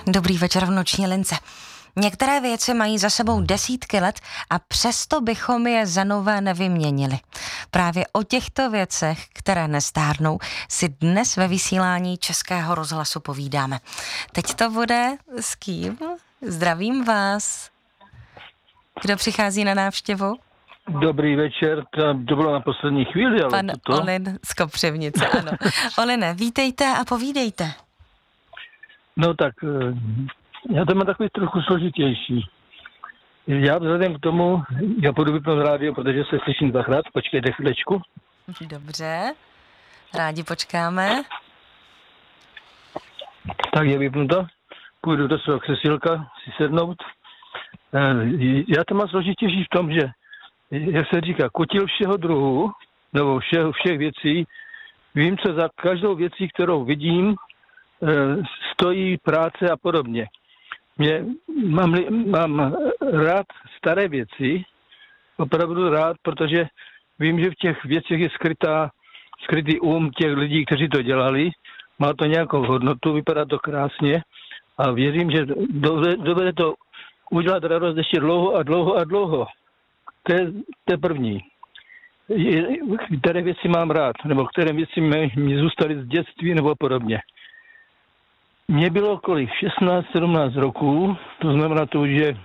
Dobrý večer v noční lince. Některé věci mají za sebou desítky let a přesto bychom je za nové nevyměnili. Právě o těchto věcech, které nestárnou, si dnes ve vysílání Českého rozhlasu povídáme. Teď to bude s kým? Zdravím vás. Kdo přichází na návštěvu? Dobrý večer, to bylo na poslední chvíli, ale Pan Olin z Kopřivnice, ano. Oline, vítejte a povídejte. No tak, já to mám takový trochu složitější. Já vzhledem k tomu, já půjdu vypnout rádio, protože se slyším dvakrát, počkejte chvílečku. Dobře, rádi počkáme. Tak je vypnuto, půjdu do svého křesílka si sednout. Já to mám složitější v tom, že, jak se říká, kutil všeho druhu, nebo všech věcí, vím, co za každou věcí, kterou vidím, stojí práce a podobně. Mám rád staré věci, opravdu rád, protože vím, že v těch věcech je skrytý těch lidí, kteří to dělali. Má to nějakou hodnotu, vypadá to krásně a věřím, že dovede to udělat radost ještě dlouho a dlouho a dlouho. To je první. Které věci mám rád, nebo které věci mi zůstaly z dětství nebo podobně. Mně bylo kolik? 16-17 roků, to znamená to už je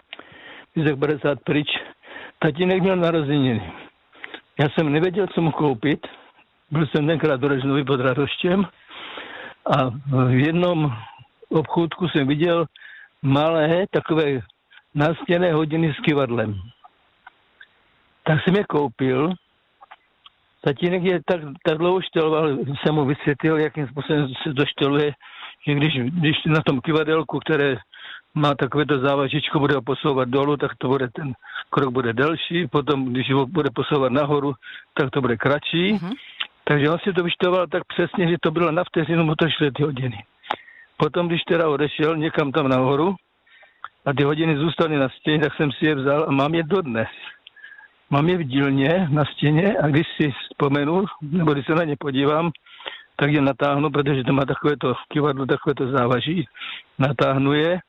50 pryč. Tatínek měl narozeniny. Já jsem nevěděl, co mu koupit. Byl jsem tenkrát do Rožnovy pod Radoštěm a v jednom obchůdku jsem viděl malé takové nástěnné hodiny s kyvadlem. Tak jsem je koupil. Tatínek je tak dlouho šteloval, jsem mu vysvětlil, jakým způsobem se to šteluje, že když na tom kyvadelku, které má takovéto závažičko, bude ho posouvat dolů, tak ten krok bude delší, potom, když ho bude posouvat nahoru, tak to bude kratší. Mm-hmm. Takže on si to vyštoval tak přesně, že to bylo na vteřinu mu to šly ty hodiny. Potom, když teda odešel někam tam nahoru a ty hodiny zůstaly na stěně, tak jsem si je vzal a mám je dodnes. Mám je v dílně na stěně a když si vzpomenu, nebo když se na ně podívám, tak je natáhnu, protože to má takovéto kyvadlo, takovéto závaží. Natáhnu je,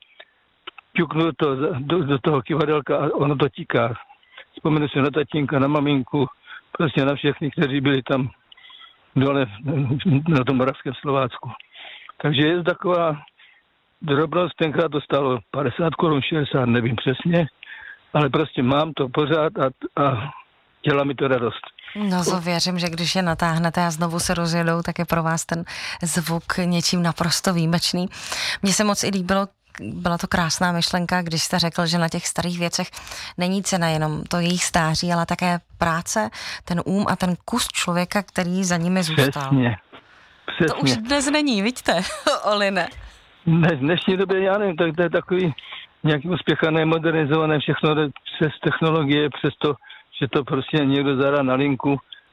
ťuknu to do toho kyvadelka a ono to tiká. Vzpomenu si na tatínka, na maminku, prostě na všechny, kteří byli tam dole na tom Moravském Slovácku. Takže je to taková drobnost, tenkrát to stálo 50 korun, 60, nevím přesně, ale prostě mám to pořád a dělá mi to radost. No to věřím, že když je natáhnete a znovu se rozjedou, tak je pro vás ten zvuk něčím naprosto výjimečný. Mně se moc i líbilo, byla to krásná myšlenka, když jste řekl, že na těch starých věcech není cena jenom to jejich stáří, ale také práce, ten a ten kus člověka, který za nimi zůstal. Přesně. To už dnes není, vidíte, Oline. Ne, v dnešní době, já nevím, to je takový nějaký uspěchané, modernizované, všechno přes technologie, přes to, že to prostě někdo zadá na linku.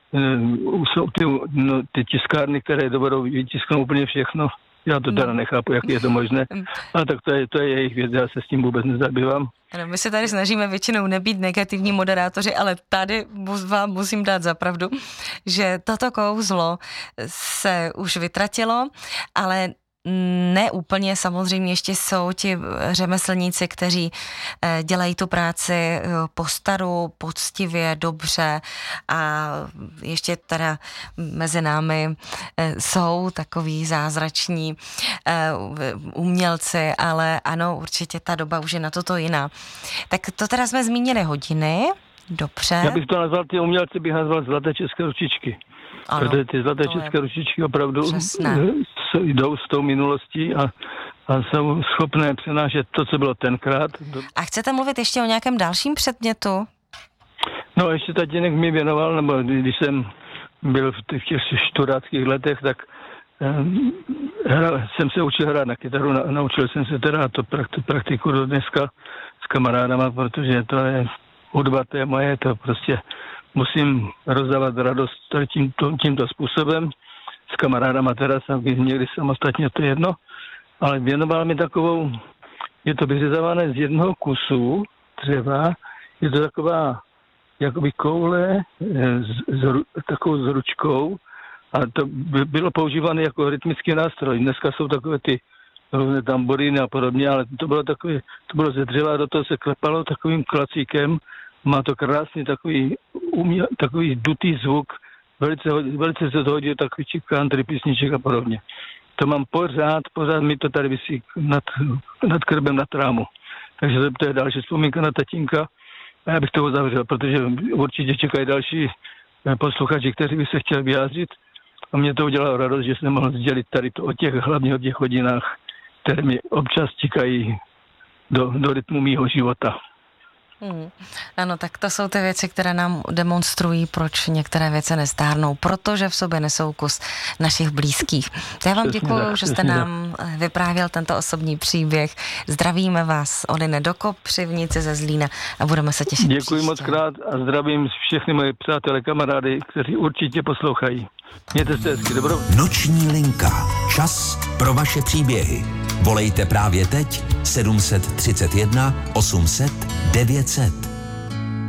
Jsou ty tiskárny, které dovedou vytisknout úplně všechno. Já to teda nechápu, jak je to možné. Ale tak to je jejich věc, já se s tím vůbec nezabývám. Ano, my se tady snažíme většinou nebýt negativní moderátoři, ale tady vám musím dát za pravdu, že toto kouzlo se už vytratilo, ale ne úplně, samozřejmě ještě jsou ti řemeslníci, kteří dělají tu práci po staru, poctivě, dobře a ještě teda mezi námi jsou takový zázrační umělci, ale ano, určitě ta doba už je na toto jiná. Tak to teda jsme zmínili hodiny, dobře. Já bych to nazval, ty umělci bych nazval zlaté české ručičky. Ano, protože ty zlaté české ručičky opravdu jdou s tou minulostí a jsou schopné přenášet to, co bylo tenkrát. A chcete mluvit ještě o nějakém dalším předmětu? No, ještě tatínek mi věnoval, nebo když jsem byl v těch študáckých letech, tak jsem se učil hrát na kytaru, naučil jsem se teda to praktikuju dneska s kamarádama, protože to je hudba, to je moje, to prostě musím rozdávat radost tímto způsobem. S kamarádama teda někdy samostatně, to je jedno, ale věnoval mi takovou, je to vyřezávané z jednoho kusu dřeva, je to taková jakoby koule takovou s ručkou a to bylo používané jako rytmický nástroj. Dneska jsou takové ty různé tamboríny a podobně, ale to bylo ze dřeva, do toho se klepalo takovým klacíkem, má to krásný takový dutý zvuk, velice se to hodí takový country písniček a podobně. To mám pořád mi to tady visí nad krbem na trámu. Takže to je další vzpomínka na tatínka a já bych to uzavřel, protože určitě čekají další posluchači, kteří by se chtěli vyjádřit a mě to udělalo radost, že jsem mohl sdělit tady to hlavně o těch hodinách, které mi občas tikají do rytmu mýho života. Ano, tak to jsou ty věci, které nám demonstrují, proč některé věci nestárnou, protože v sobě nesou kus našich blízkých. Já vám děkuju, že jste nám vyprávěl tento osobní příběh. Zdravíme vás Odine do Kopřivnice ze Zlína a budeme se těšit. Děkuji moc krát a zdravím všechny moje přátelé, kamarády, kteří určitě poslouchají. Mějte se hezky, dobrou. Noční linka. Čas pro vaše příběhy. Volejte právě teď 731 800 900.